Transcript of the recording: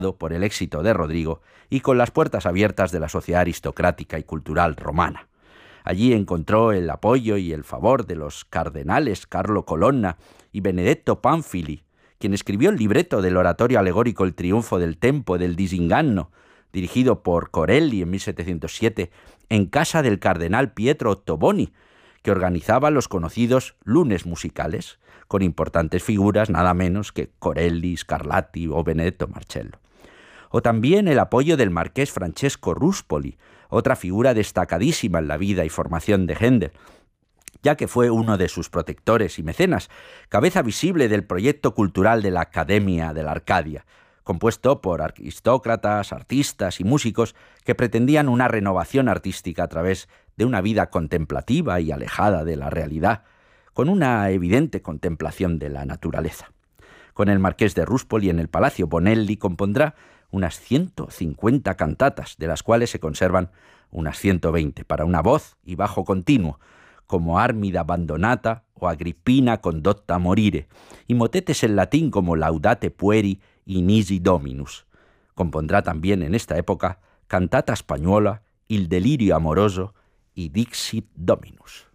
por el éxito de Rodrigo y con las puertas abiertas de la sociedad aristocrática y cultural romana. Allí encontró el apoyo y el favor de los cardenales Carlo Colonna y Benedetto Pamphili, quien escribió el libreto del oratorio alegórico El triunfo del tempo del disinganno, dirigido por Corelli en 1707, en casa del cardenal Pietro Ottoboni, que organizaba los conocidos lunes musicales, con importantes figuras nada menos que Corelli, Scarlatti o Benedetto Marcello. O también el apoyo del marqués Francesco Ruspoli, otra figura destacadísima en la vida y formación de Händel, ya que fue uno de sus protectores y mecenas, cabeza visible del proyecto cultural de la Academia de la Arcadia, compuesto por aristócratas, artistas y músicos que pretendían una renovación artística a través de una vida contemplativa y alejada de la realidad, con una evidente contemplación de la naturaleza. Con el marqués de Ruspoli en el Palacio, Bonelli compondrá unas 150 cantatas, de las cuales se conservan unas 120 para una voz y bajo continuo, como Armida Abbandonata o Agrippina Condotta Morire, y motetes en latín como Laudate Pueri y Nisi Dominus. Compondrá también en esta época cantata española, Il Delirio Amoroso y Dixit Dominus.